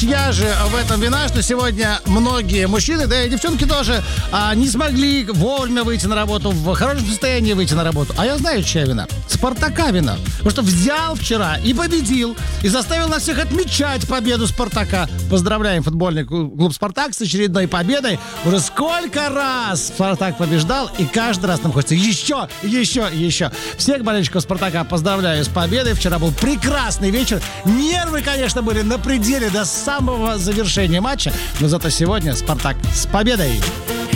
чья же в этом вина, что сегодня многие мужчины, да и девчонки тоже, не смогли вовремя выйти на работу, в хорошем состоянии выйти на работу? А я знаю, чья вина. Спартака вина. Потому что взял вчера и победил, и заставил нас всех отмечать победу Спартака. Поздравляем футбольный клуб «Спартак» с очередной победой. Уже сколько раз «Спартак» побеждал, и каждый раз нам хочется еще. Всех болельщиков «Спартака» поздравляю с победой. Вчера был прекрасный вечер. Нервы, конечно, были на пределе до самого завершения матча, но зато сегодня «Спартак» с победой.